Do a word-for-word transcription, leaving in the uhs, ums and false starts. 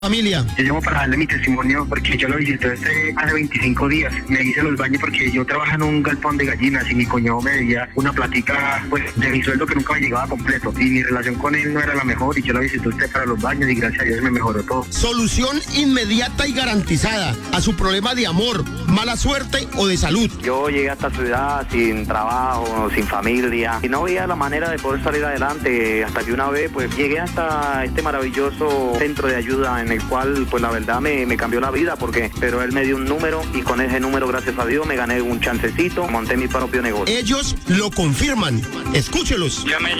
Familia. Yo llamo para darle mi testimonio porque yo lo visité este hace veinticinco días. Me hice los baños porque yo trabajo en un galpón de gallinas y mi cuñado me debía una platica pues de mi sueldo que nunca me llegaba completo. Y mi relación con él no era la mejor y yo lo visité usted para los baños y gracias a Dios me mejoró todo. Solución inmediata y garantizada a su problema de amor, mala suerte o de salud. Yo llegué a esta ciudad sin trabajo, sin familia y no veía la manera de poder salir adelante hasta que una vez pues llegué hasta este maravilloso centro de ayuda en el cual pues la verdad me, me cambió la vida porque pero él me dio un número y con ese número gracias a Dios me gané un chancecito, monté mi propio negocio. Ellos lo confirman. Escúchelos. Yo me